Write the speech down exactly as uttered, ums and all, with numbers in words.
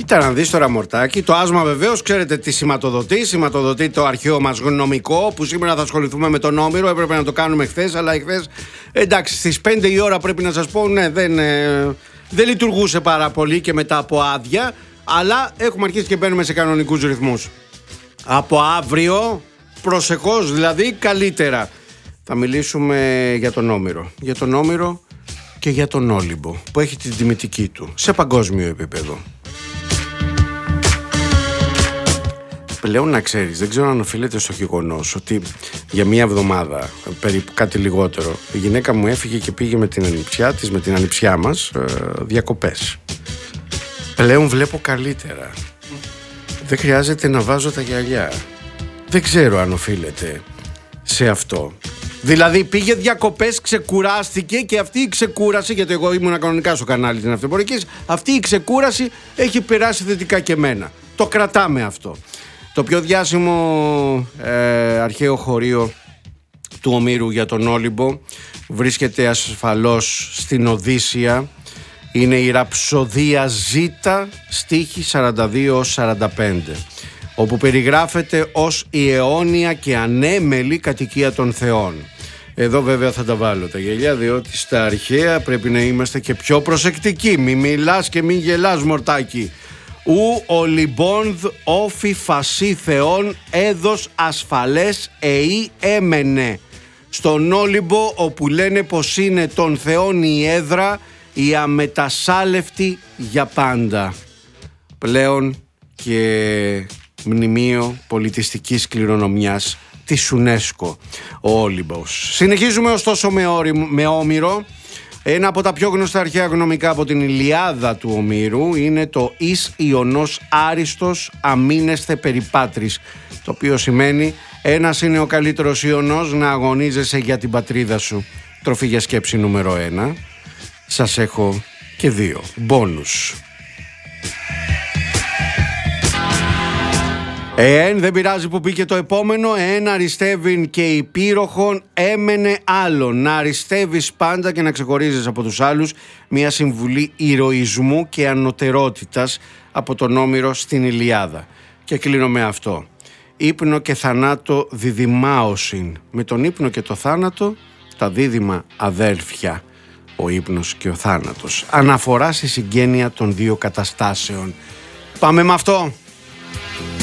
Κοίτα να δεις τώρα, μορτάκι. Το άσμα βεβαίως ξέρετε τι σηματοδοτεί. Σηματοδοτεί το αρχαίο μας γνωμικό, που σήμερα θα ασχοληθούμε με τον Όμηρο. Έπρεπε να το κάνουμε χθες, αλλά χθες, εντάξει, στις πέντε η ώρα πρέπει να σας πω, ναι, δεν, ε, δεν λειτουργούσε πάρα πολύ και μετά από άδεια. Αλλά έχουμε αρχίσει και μπαίνουμε σε κανονικούς ρυθμούς. Από αύριο, προσεχώς δηλαδή, καλύτερα. Θα μιλήσουμε για τον Όμηρο. Για τον Όμηρο και για τον Όλυμπο, που έχει την τιμητική του σε παγκόσμιο επίπεδο. Πλέον να ξέρεις, δεν ξέρω αν οφείλεται στο γεγονός ότι για μία εβδομάδα, περίπου κάτι λιγότερο, η γυναίκα μου έφυγε και πήγε με την ανιψιά της, με την ανιψιά μας, διακοπές. Πλέον βλέπω καλύτερα. Δεν χρειάζεται να βάζω τα γυαλιά. Δεν ξέρω αν οφείλεται σε αυτό. Δηλαδή πήγε διακοπές, ξεκουράστηκε και αυτή η ξεκούραση, γιατί εγώ ήμουν κανονικά στο κανάλι της ναυτοπορικής, αυτή η ξεκούραση έχει περάσει θετικά και εμένα. Το κρατάμε αυτό. Το πιο διάσημο ε, αρχαίο χωρίο του Ομήρου για τον Όλυμπο βρίσκεται ασφαλώς στην Οδύσσεια. Είναι η ραψοδία Ζήτα, στίχη σαράντα δύο έως σαράντα πέντε, όπου περιγράφεται ως η αιώνια και ανέμελη κατοικία των θεών. Εδώ βέβαια θα τα βάλω τα γελιά, διότι στα αρχαία πρέπει να είμαστε και πιο προσεκτικοί. Μη μιλάς και μη γελάς, μορτάκι. Ου Ολυμπόνδ όφι φασί θεών έδος ασφαλές εή έμενε. Στον Όλυμπο, όπου λένε πως είναι των θεών η έδρα, η αμετασάλευτη για πάντα. Πλέον και μνημείο πολιτιστικής κληρονομιάς της UNESCO ο Όλυμπος. Συνεχίζουμε ωστόσο με, όρι, με Όμηρο. Ένα από τα πιο γνωστά αρχαία γνωμικά από την Ηλιάδα του Ομήρου είναι το «Εις Ιωνός Άριστος αμήνεσθε περιπάτρις», το οποίο σημαίνει ένας είναι ο καλύτερος Ιωνός, να αγωνίζεσαι για την πατρίδα σου. Τροφή για σκέψη νούμερο ένα. Σας έχω και δύο μπόνους. Εέν δεν πειράζει που πήγε το επόμενο, εέν αριστεύειν και υπήροχον έμενε άλλον. Να αριστεύεις πάντα και να ξεχωρίζεις από τους άλλους, μια συμβουλή ηρωισμού και ανωτερότητας από τον Όμηρο στην Ηλιάδα. Και κλείνω με αυτό. Ύπνο και θανάτο διδυμάωσιν. Με τον ύπνο και το θάνατο, τα δίδυμα αδέλφια. Ο ύπνος και ο θάνατος. Αναφορά στη συγγένεια των δύο καταστάσεων. Πάμε με αυτό.